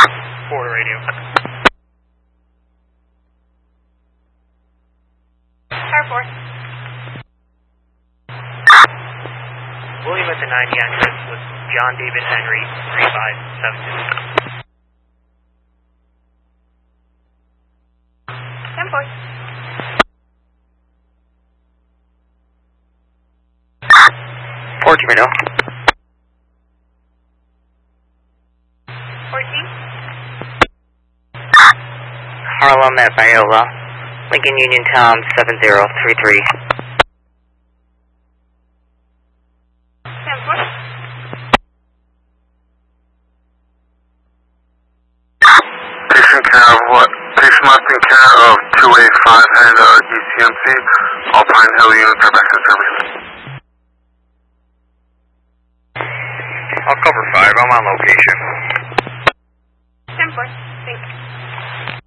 Forward radio. Car 4. William at the 90 entrance with John David Henry, 3572. 10-4. Port Terminal. 14. Harlem at Viola. Lincoln Union Tom 7033. 10-4. Patient care of what? Patient left in care of 285 and ECMC. All Pine Hill units are back in service. I'll cover 5. I'm on location. 10-4. Thanks.